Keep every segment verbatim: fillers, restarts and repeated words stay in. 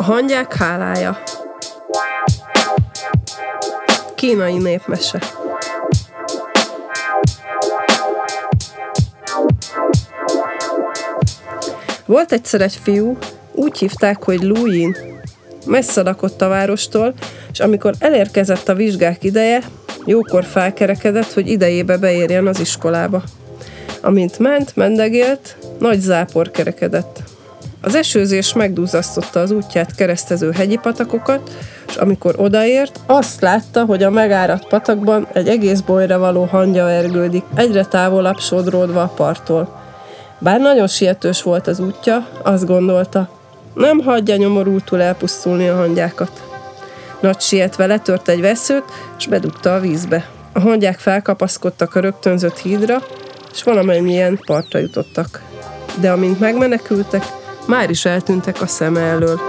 hangyák hálája. Kínai népmese. Volt egyszer egy fiú, úgy hívták, hogy Lu Yin. Messze lakott a várostól, és amikor elérkezett a vizsgák ideje, jókor felkerekedett, hogy idejébe beérjen az iskolába. Amint ment, mendegélt, nagy zápor kerekedett. Az esőzés megduzzasztotta az útját keresztező hegyi patakokat, és amikor odaért, azt látta, hogy a megáradt patakban egy egész bolyra való hangya ergődik, egyre távolabb sodródva a parttól. Bár nagyon sietős volt az útja, azt gondolta, nem hagyja nyomorultul elpusztulni a hangyákat. Nagy sietve letört egy veszőt, és bedugta a vízbe. A hangyák felkapaszkodtak a rögtönzött hídra, és valamennyien partra jutottak. De amint megmenekültek, már is eltűntek a szeme elől.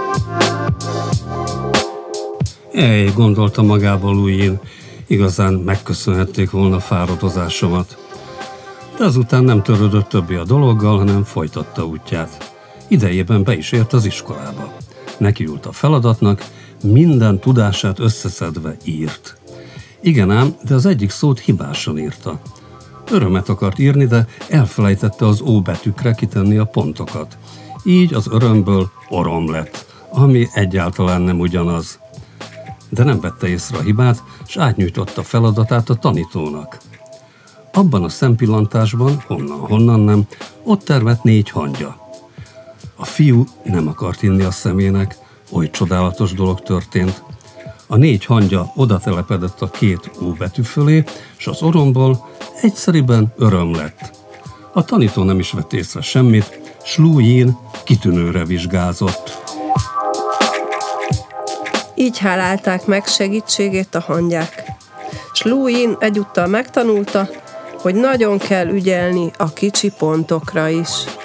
Ej, gondolta magába Lu Yin, igazán megköszönhették volna fáradozásomat. De azután nem törődött többé a dologgal, hanem folytatta útját. Idejében be is ért az iskolába. Nekiült a feladatnak, minden tudását összeszedve írt. Igen ám, de az egyik szót hibásan írta. Örömet akart írni, de elfelejtette az ó betűkre kitenni a pontokat. Így az örömből orom lett, ami egyáltalán nem ugyanaz. De nem vette észre a hibát, s átnyújtotta feladatát a tanítónak. Abban a szempillantásban, honnan-honnan nem, ott termett négy hangya. A fiú nem akart inni a szemének, oly csodálatos dolog történt. A négy hangya oda telepedett a két ó betű fölé, s az oromból egyszeriben öröm lett. A tanító nem is vett észre semmit, s Lu Yin kitűnőre vizsgázott. Így hálálták meg segítségét a hangyák. S Lu Yin egyúttal megtanulta, hogy nagyon kell ügyelni a kicsi pontokra is.